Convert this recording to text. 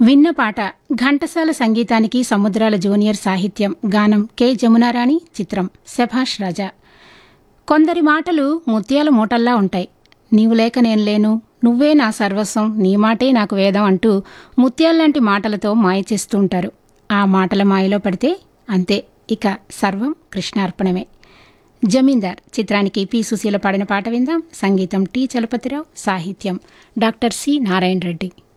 విన్న పాట ఘంటసాల సంగీతానికి సముద్రాల జూనియర్ సాహిత్యం, గానం కె జమునారాణి, చిత్రం శభాష్ రాజా. కొందరి మాటలు ముత్యాల మూటల్లా ఉంటాయి. నీవు లేక నేను లేను, నువ్వే నా సర్వస్వం, నీ మాటే నాకు వేదం అంటూ ముత్యాల్లాంటి మాటలతో మాయ చేస్తూ ఉంటారు. ఆ మాటల మాయలో పడితే అంతే, ఇక సర్వం కృష్ణార్పణమే. జమీందార్ చిత్రానికి పి సుశీల పాడిన పాట విందాం. సంగీతం టి చలపతిరావు, సాహిత్యం డాక్టర్ సి నారాయణ రెడ్డి.